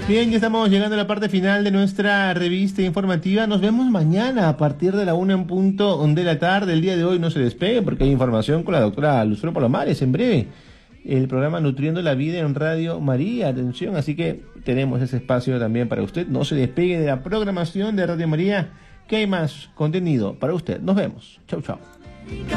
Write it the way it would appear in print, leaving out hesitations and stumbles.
Bien, ya estamos llegando a la parte final de nuestra revista informativa. Nos vemos mañana a partir de la 1:00 de la tarde. El día de hoy no se despegue porque hay información con la doctora Lucero Palomares en breve. El programa Nutriendo la Vida en Radio María. Atención, así que tenemos ese espacio también para usted. No se despegue de la programación de Radio María, que hay más contenido para usted. Nos vemos. Chau, chau.